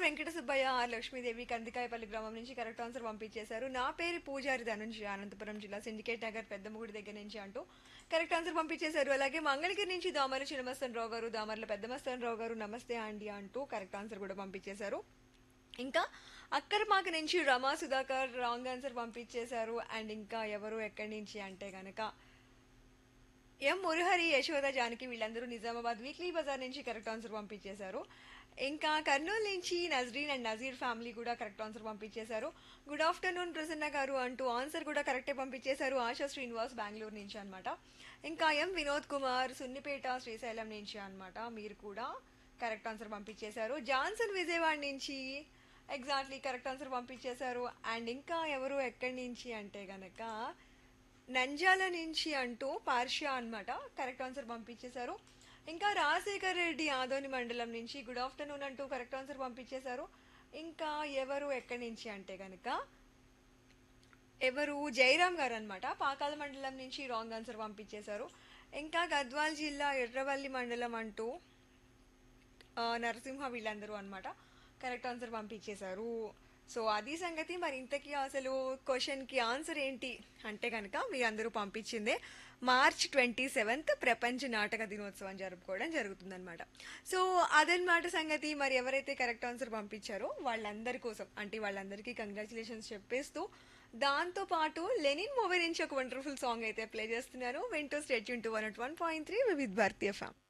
Venkata Subbaiah are Lakshmidevi Kandikayapalli గ్రామం నుంచి correct answer పంపించేశారు. నా పేరు పూజారి ధనుంజయ అనంతపురం జిల్లా సిండికేట్ నగర్ పెద్దముగుడి దగ్గర నుంచి అంటూ కరెక్ట్ ఆన్సర్ పంపించేశారు. అలాగే మంగళగిరి నుంచి దామర్ల చిన్నమస్తన్ రావు గారు, దామర్ల పెద్దమస్తన్ రావు గారు నమస్తే అండి అంటూ కరెక్ట్ ఆన్సర్ కూడా పంపించేశారు. ఇంకా అక్కరపాక నుంచి రమా సుధాకర్ రాంగ్ ఆన్సర్ పంపించేశారు. అండ్ ఇంకా ఎవరు ఎక్కడి నుంచి అంటే గనక ఎం మురహరి యశోద జానకి వీళ్ళందరూ నిజామాబాద్ వీక్లీ బజార్ నుంచి కరెక్ట్ ఆన్సర్ పంపించేశారు. ఇంకా కర్నూలు నుంచి నజరీన్ అండ్ నజీర్ ఫ్యామిలీ కూడా కరెక్ట్ ఆన్సర్ పంపించేశారు. గుడ్ ఆఫ్టర్నూన్ ప్రసన్న గారు అంటూ ఆన్సర్ కూడా కరెక్టే పంపించేశారు. ఆశా శ్రీనివాస్ బెంగళూరు నుంచి అనమాట. ఇంకా ఎం వినోద్ కుమార్ సున్నిపేట శ్రీశైలం నుంచి అనమాట. మీరు కూడా కరెక్ట్ ఆన్సర్ పంపించేశారు. జాన్సన్ విజయవాడ నుంచి ఎగ్జాక్ట్లీ కరెక్ట్ ఆన్సర్ పంపించేశారు. అండ్ ఇంకా ఎవరు ఎక్కడి నుంచి అంటే గనక నంజాల నుంచి అంటూ పార్షియా అనమాట కరెక్ట్ ఆన్సర్ పంపించేశారు. ఇంకా రాజశేఖర్ రెడ్డి ఆదోని మండలం నుంచి గుడ్ ఆఫ్టర్నూన్ అంటూ కరెక్ట్ ఆన్సర్ పంపించేశారు. ఇంకా ఎవరు ఎక్కడి నుంచి అంటే కనుక ఎవరు జయరామ్ గారు అనమాట పాకాల మండలం నుంచి రాంగ్ ఆన్సర్ పంపించేశారు. ఇంకా గద్వాల్ జిల్లా ఎర్రవల్లి మండలం అంటూ నరసింహ వీళ్ళందరూ అనమాట కరెక్ట్ ఆన్సర్ పంపించేశారు. సో అది సంగతి. మరి ఇంతకీ అసలు క్వశ్చన్కి ఆన్సర్ ఏంటి అంటే కనుక మీరందరూ పంపించిందే మార్చ్ 27 ప్రపంచ నాటక దినోత్సవం జరుపుకోవడం జరుగుతుందన్నమాట. సో అదనమాట సంగతి. మరి ఎవరైతే కరెక్ట్ ఆన్సర్ పంపించారో వాళ్ళందరి కోసం అంటే వాళ్ళందరికీ కంగ్రాచులేషన్స్ చెప్పేస్తూ దాంతోపాటు లెనిన్ మూవీ నుంచి ఒక వండర్ఫుల్ సాంగ్ అయితే ప్లే చేస్తున్నాను. వింటూ స్టేట్ యూన్ టు 101.3 విత్ భారతీయ ఫ్యామ్.